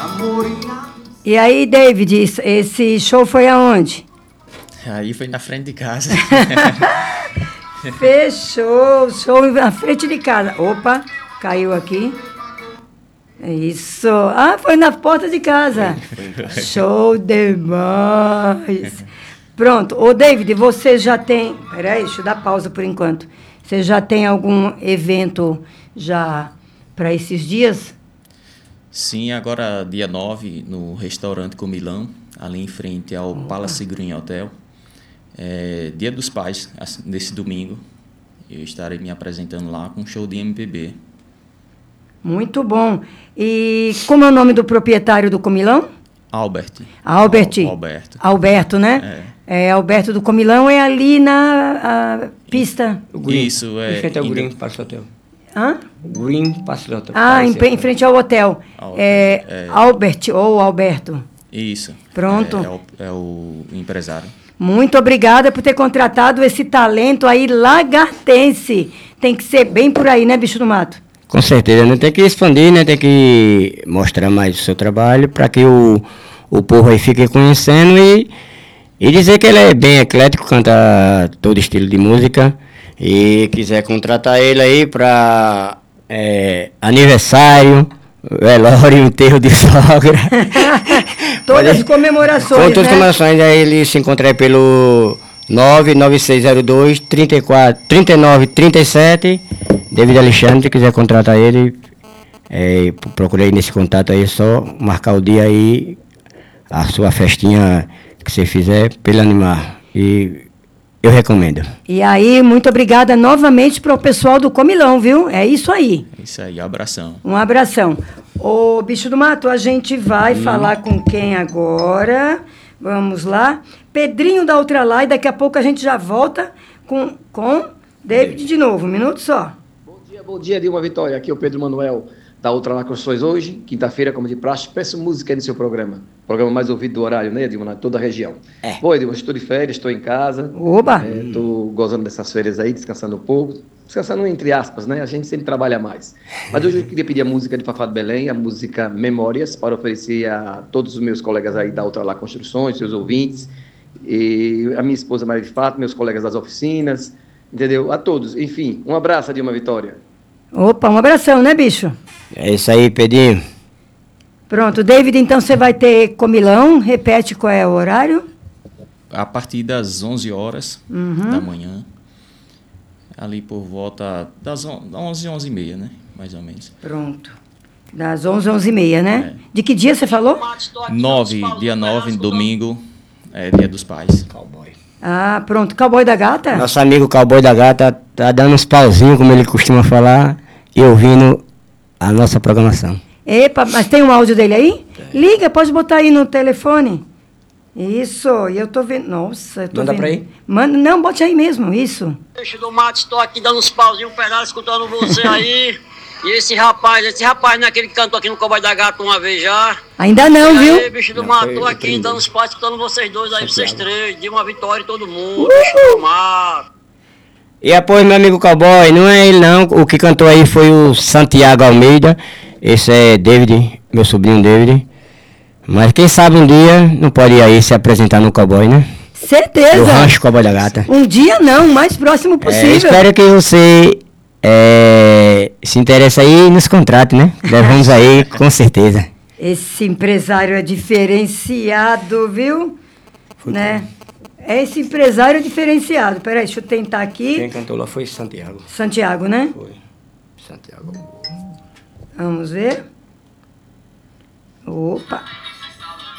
E aí, David, esse show foi aonde? Aí foi na frente de casa. Fechou, show na frente de casa. Opa, caiu aqui. Isso. Ah, foi na porta de casa. Show demais. Pronto. Ô, David, você já tem... Peraí, deixa eu dar pausa por enquanto. Você já tem algum evento já para esses dias? Sim, agora dia 9, no restaurante Comilão, ali em frente ao Palace Green Hotel. Dia dos Pais, nesse domingo. Eu estarei me apresentando lá com um show de MPB. Muito bom. E como é o nome do proprietário do Comilão? Alberto, né? Alberto do Comilão é ali na pista. Isso, em frente ao Green Palace Hotel. Hã? Green Palace Hotel. Em frente ao hotel. Albert ou Alberto. Isso. Pronto. É o empresário. Muito obrigada por ter contratado esse talento aí lagartense. Tem que ser bem por aí, né, bicho do mato? Com certeza, né? Tem que expandir, né? Tem que mostrar mais o seu trabalho para que o povo aí fique conhecendo e dizer que ele é bem eclético, canta todo estilo de música. E quiser contratar ele aí para aniversário, velório, enterro de sogra. Todas as comemorações, todas as comemorações, aí ele se encontra aí pelo 99602 3937. David Alexandre, se quiser contratar ele, procurei nesse contato aí, só marcar o dia aí, a sua festinha que você fizer, para ele animar. E eu recomendo. E aí, muito obrigada novamente para o pessoal do Comilão, viu? É isso aí. É isso aí, abração. Um abração. Ô, bicho do mato, a gente vai falar com quem agora? Vamos lá. Pedrinho da Ultralá, e daqui a pouco a gente já volta com David de novo. Um minuto só. Bom dia, Dilma Vitória. Aqui é o Pedro Manuel da Ultralá Construções hoje, quinta-feira, como de praxe. Peço música aí no seu programa. Programa mais ouvido do horário, né, Dilma, na toda a região. Oi, Dilma, estou de férias, estou em casa. Oba! Estou gozando dessas férias aí, descansando um pouco. Descansando entre aspas, né? A gente sempre trabalha mais. Mas hoje eu queria pedir a música de Fafá de Belém, a música Memórias, para oferecer a todos os meus colegas aí da Ultralá Construções, seus ouvintes, e a minha esposa Maria de Fato, meus colegas das oficinas, entendeu? A todos. Enfim, um abraço, Dilma Vitória. Opa, um abração, né, bicho? É isso aí, Pedrinho. Pronto, David, então você vai ter Comilão, repete qual é o horário? A partir das 11 horas da manhã, ali por volta das 11, 11h30, né, mais ou menos. Pronto, das 11, 11h30, né? De que dia você falou? Dia 9, domingo, dia dos pais. Cowboy. Ah, pronto, Cowboy da Gata? Nosso amigo Cowboy da Gata tá dando uns pauzinhos, como ele costuma falar, e ouvindo a nossa programação. Epa, mas tem um áudio dele aí? Liga, pode botar aí no telefone. Isso, e eu tô vendo. Nossa, eu tô Manda vendo. pra aí? Manda, não, bote aí mesmo, isso. Bicho do mato, estou aqui dando uns pauzinhos, um pedaço, escutando você aí. E esse rapaz não é aquele que cantou aqui no Cowboy da Gata uma vez já? Ainda não, viu? Aí, bicho do mato, tô aqui dando uns passos, escutando vocês dois aí, vocês três. De uma vitória e todo mundo, bicho do mato. E após meu amigo Cowboy, não é ele não, o que cantou aí foi o Santiago Almeida. Esse é David, meu sobrinho David. Mas quem sabe um dia não pode ir aí se apresentar no Cowboy, né? Certeza. No Rancho Cowboy da Gata. Um dia não, o mais próximo possível. Espero que você se interesse aí e nos contrate, né? Levamos aí, com certeza. Esse empresário é diferenciado, viu? Né? Esse empresário é diferenciado. Peraí, deixa eu tentar aqui. Quem cantou lá foi Santiago. Santiago, né? Foi. Santiago. Vamos ver. Opa.